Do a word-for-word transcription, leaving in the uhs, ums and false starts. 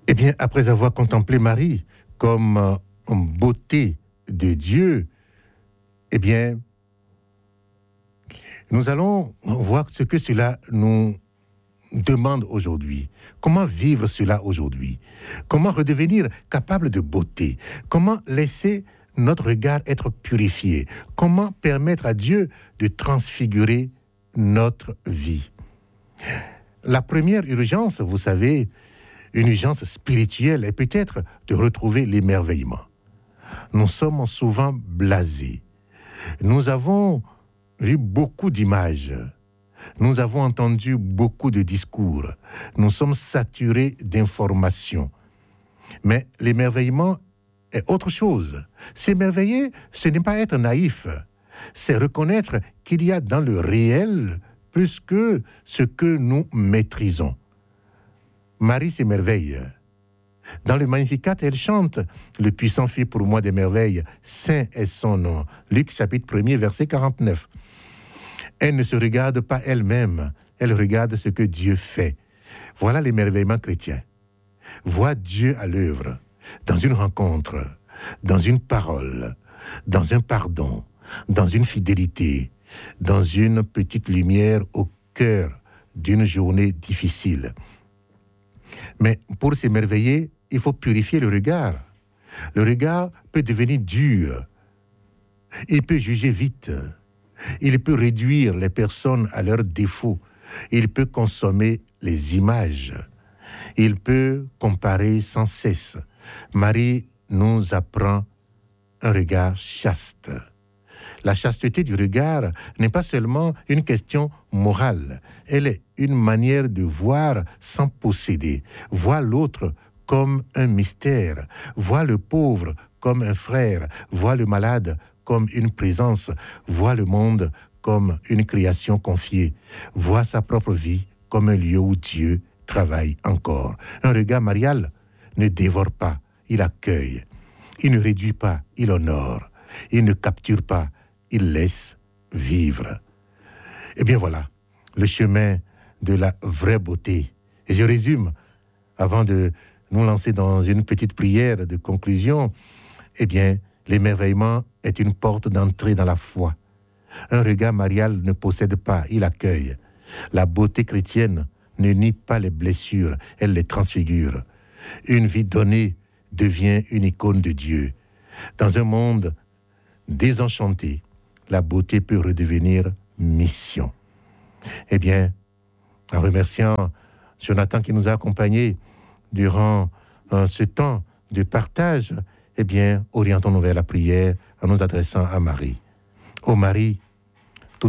Eh bien, après avoir contemplé Marie comme euh, beauté de Dieu, eh bien, nous allons voir ce que cela nous demande aujourd'hui. Comment vivre cela aujourd'hui? Comment redevenir capable de beauté? Comment laisser notre regard être purifié? Comment permettre à Dieu de transfigurer notre vie? La première urgence, vous savez, une urgence spirituelle est peut-être de retrouver l'émerveillement. Nous sommes souvent blasés. Nous avons vu beaucoup d'images. Nous avons entendu beaucoup de discours. Nous sommes saturés d'informations. Mais l'émerveillement est autre chose. S'émerveiller, ce n'est pas être naïf. C'est reconnaître qu'il y a dans le réel plus que ce que nous maîtrisons. Marie s'émerveille. Dans le Magnificat, elle chante « Le puissant fit pour moi des merveilles, saint est son nom ». Luc chapitre premier, verset quarante-neuf. Elle ne se regarde pas elle-même, elle regarde ce que Dieu fait. Voilà l'émerveillement chrétien. Vois Dieu à l'œuvre, dans une rencontre, dans une parole, dans un pardon, dans une fidélité, dans une petite lumière au cœur d'une journée difficile. Mais pour s'émerveiller, il faut purifier le regard. Le regard peut devenir dur. Il peut juger vite. Il peut réduire les personnes à leurs défauts. Il peut consommer les images. Il peut comparer sans cesse. Marie nous apprend un regard chaste. La chasteté du regard n'est pas seulement une question morale. Elle est une manière de voir sans posséder. Voir l'autre comme un mystère. Voir le pauvre comme un frère. Voir le malade comme une présence. Voir le monde comme une création confiée. Voir sa propre vie comme un lieu où Dieu travaille encore. Un regard marial ne dévore pas, il accueille. Il ne réduit pas, il honore. Il ne capture pas, il laisse vivre. Eh bien voilà, le chemin de la vraie beauté. Et je résume, avant de nous lancer dans une petite prière de conclusion, eh bien, l'émerveillement est une porte d'entrée dans la foi. Un regard marial ne possède pas, il accueille. La beauté chrétienne ne nie pas les blessures, elle les transfigure. Une vie donnée devient une icône de Dieu. Dans un monde désenchanté, la beauté peut redevenir mission. Eh bien, en remerciant Jonathan qui nous a accompagnés durant euh, ce temps de partage, eh bien, orientons-nous vers la prière en nous adressant à Marie. Ô Marie,